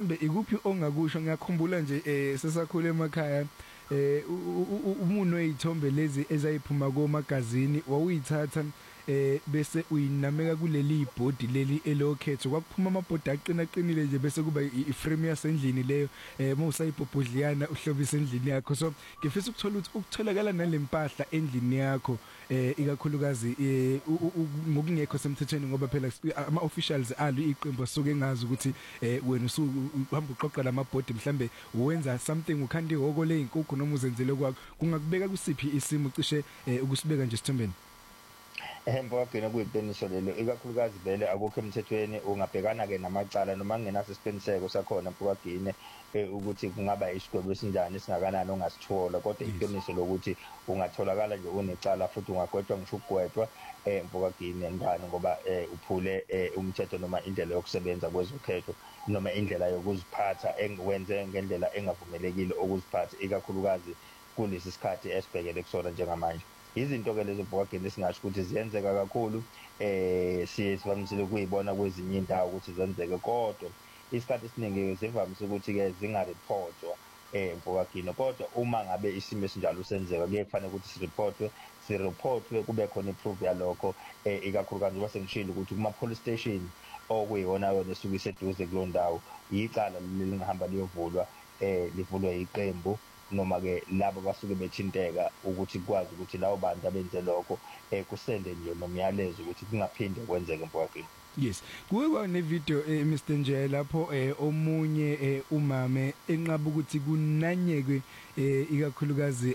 mhlambe ikuphi ongakusho ngiyakhumbula nje sesakhule emakhaya umuno ezithombe lezi ezayiphuma komagazini wawuyithatha bese uyinameka kuleli ibhodi leli elokhetho kwakuphuma amabhodi aqinile nje bese kuba iframe yasendlini leyo mawusayibhobhodliyana uhlobisa endlini yakho so ngifisa ukuthola ukuthi ukutholakala nalempahla endlini yakho ikakhulukazi ngokungekho semthethweni ngoba phela ama officials alo iqembu asuke engazi ukuthi wena uhamba uqoqa lamabhodi mhlambe wenza something ukhandi hoko le inkukhu noma uzenzele kwakho kungakubeka kusiphi isimo cishe ukusibeka nje sithombeni Emphakathini kuyiqiniso lelo ikakhulukazi vele akukho emthethweni ungabhekana ke namacala noma kungenaso isiqiniseko sakhona emphakathini ukuthi kungaba isigwebo esinjani singakanani ongasithola kodwa iqiniso lokuthi ungatholakala nje unecala futhi ungagwetshwa ngisho ukugwetshwa emphakathini ngani ngoba uphule umthetho noma indlela yokusebenza kwezokhetho noma indlela yokuziphatha engikwenze ngendlela engavumelekile ukuziphatha ikakhulukazi kulesi sikhathi esibhekele kusona njengamanje izinto ke lezo bhokageni singasho ukuthi ziyenzeka kakhulu siye sivamisile ukuyibona kwezinye indawo ukuthi zenzeke kodwa isikhathi esiningi sivamise ukuthi ke zingareportwa bhokageni kodwa uma ngabe isimo esinjalo senzeka kuye kufanele ukuthi sireportwe kube khona iproof yalokho ikakhulukazi base ngishilo ukuthi kuma police station okuyona yona esuke iseduze kulo ndawo icala lelingahamba liyovulwa livulwa iqembu noma ke labo basuke bethinteka ukuthi kwazi ukuthi lawo bantu abenze lokho kusende nje nomyalezo ukuthi kungaphinde kwenzeke emphakathini. Yes kuwe ne video Mr Nje lapho omunye umame enqaba ukuthi kunanyekwe ikakhulukazi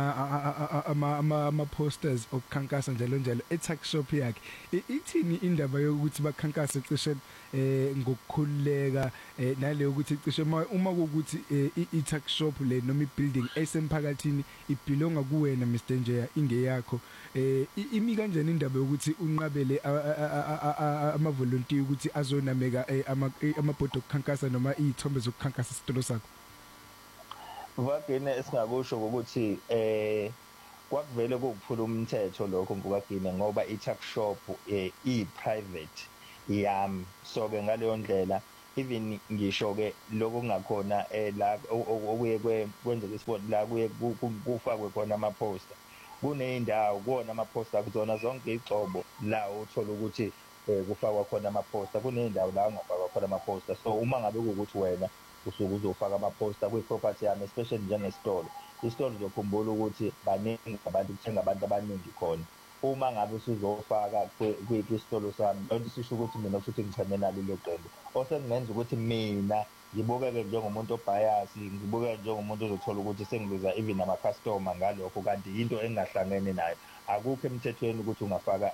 ama posters okukhankasa njalo eTax shop yakhe ithini indaba yokuthi bakhankase cishe ngokukhuleka nale ukuthi cishe uma ukuthi iTax shop le noma ibuilding esemphakathini ibelonga kuwena Mr Nje ingeyakho imi kanjani indaba yokuthi unqabele volunteer ukuthi azonameka amabhodi okukhankasa noma izithombe zokukhankasa isitolo sakho Vakene esingakusho ukuthi kwakuvele kukuphula umthetho lokho mvukagine ngoba iTax shop i-private yami so ke ngaleyo ndlela even ngisho ke lokho kungakhona la okuye kwenzeka isiport la kuye kufakwe khona ama poster kuneyindawo kuona ama poster kuzona zonke igcobo la uthola ukuthi kufakwa khona ama poster kunendawo la ungafaka khona ama poster so uma ngabe ukuthi wena usuke uzofaka ama poster kwi property yami especially njengesitolo isitolo uzokhumbula ukuthi baningi abantu kuthenga abantu abaningi khona uma ngabe usuzofaka kwisitolo sami lonke sisho ukuthi mina futhi ngichame nalo lo qembu osengenza ukuthi mina ngibukeke njengomuntu obias ngibukeke njengomuntu ozothola ukuthi sengibiza even ama customer ngalokho kanti into engahlangene nayo akukho emthethweni ukuthi ungafaka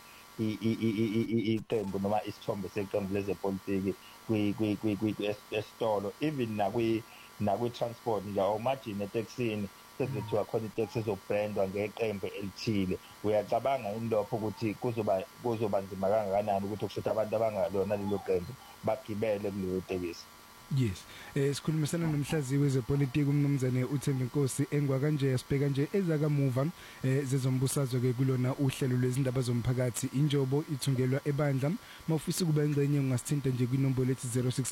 iqembu noma isithombe seqembu lezepolitiki kwi-esitolo even nakwi transport nje awumagine etaxini sekuthiwa khona itaxi ezobrandwa ngeqembu elithile uyacabanga indopho ukuthi kuzoba nzima kangakanani ukuthi kushuthi abantu abangalona lelo qembu bagibele kuleyo tekisi. Yes sikhulumisana nomhlaziyi wezepolitiki umnumzane uThembi Nkosi engwa kanje sibheka nje ezakamuva zezombusazwe ke kulona uhlelo lwezindaba zomphakathi injobo ithungelwa ebandla mawufisa kuba ingcenye ungasithinta nje kwinombolo ethi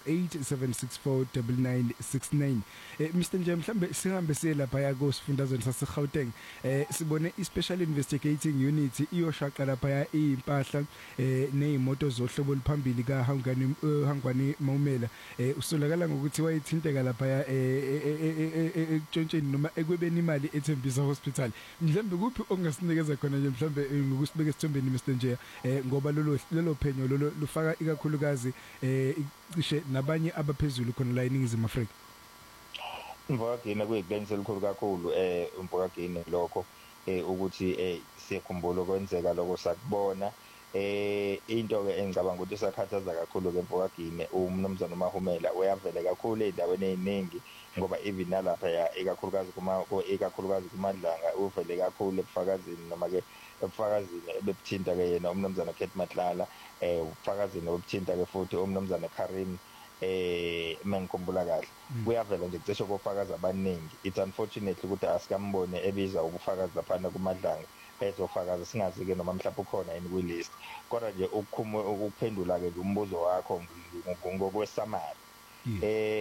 0687649969 Mr Nje mhlambe sihambe siye lapha yako sifundazweni saseGauteng sibone iSpecial Investigating Unit iyoshaqa lapha impahla nezimoto zohlobo liphambili kaHangwani Maumela usolakala ngokuthi wayithinteka lapha etshontsheni noma ekwebeni imali eThembisa Hospital mhlambe kuphi ongasinikeza khona nje mhlambe ngokusibeka esithombeni Mr Nje ngoba lolo phenyo lufaka ikakhulukazi cishe nabanye abaphezulu khona la eNingizimu Afrika Mvakini kuyiqiniso elikhulu kakhulu umphakagini lokho ukuthi siyakhumbula kwenzeka lokho sakubona into ke engicabanga ukuthi sakhathaza kakhulu ke emphakagini umnumzana uMahumela uyavela kakhulu ezindaweni eziningi ngoba even nalapha ikakhulukazi kumadlanga uvele kakhulu ebufakazini noma ke ebufakazini ebethinta ke yena umnumzana Kate Matlala ubufakazini obuthinta ke futhi umnumzana Karim mengikhumbula kahle kuyavela nje cishe kofakaza abaningi it's unfortunately ukuthi asikambone ebiza ubufakazi lapha kumadlanga ezofakaza singazi ke noma mhlawumbe ukhona yini kwilist kodwa nje ukuphendula ke umbuzo wakho ngokwesamari